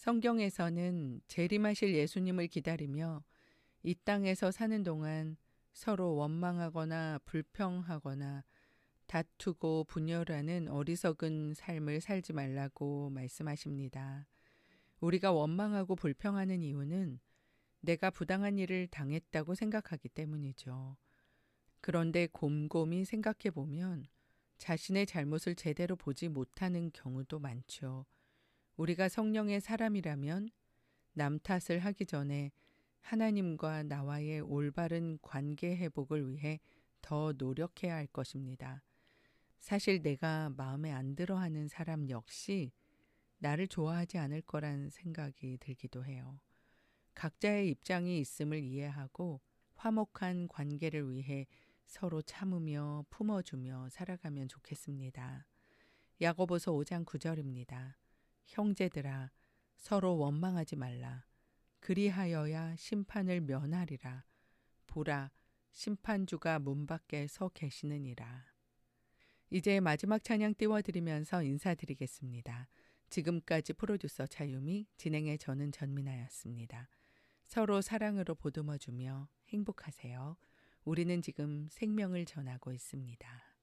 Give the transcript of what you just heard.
성경에서는 재림하실 예수님을 기다리며 이 땅에서 사는 동안 서로 원망하거나 불평하거나 다투고 분열하는 어리석은 삶을 살지 말라고 말씀하십니다. 우리가 원망하고 불평하는 이유는 내가 부당한 일을 당했다고 생각하기 때문이죠. 그런데 곰곰이 생각해 보면 자신의 잘못을 제대로 보지 못하는 경우도 많죠. 우리가 성령의 사람이라면 남 탓을 하기 전에 하나님과 나와의 올바른 관계 회복을 위해 더 노력해야 할 것입니다. 사실 내가 마음에 안 들어 하는 사람 역시 나를 좋아하지 않을 거란 생각이 들기도 해요. 각자의 입장이 있음을 이해하고 화목한 관계를 위해 서로 참으며 품어주며 살아가면 좋겠습니다. 야고보서 5장 9절입니다. 형제들아 서로 원망하지 말라. 그리하여야 심판을 면하리라. 보라 심판주가 문 밖에 서 계시느니라. 이제 마지막 찬양 띄워드리면서 인사드리겠습니다. 지금까지 프로듀서 차유미, 진행의 저는 전민아였습니다. 서로 사랑으로 보듬어주며 행복하세요. 우리는 지금 생명을 전하고 있습니다.